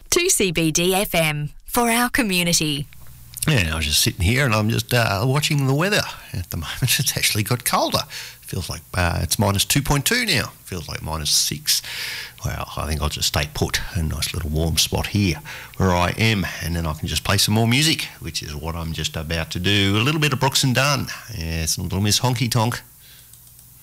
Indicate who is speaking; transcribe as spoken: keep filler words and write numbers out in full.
Speaker 1: two C B D F M, for our community.
Speaker 2: Yeah, I was just sitting here and I'm just uh, watching the weather. At the moment, it's actually got colder. Feels like uh, it's minus two point two now. Feels like minus six. Well, I think I'll just stay put. A nice little warm spot here where I am, and then I can just play some more music, which is what I'm just about to do. A little bit of Brooks and Dunn. Yeah, some Little Miss Honky Tonk.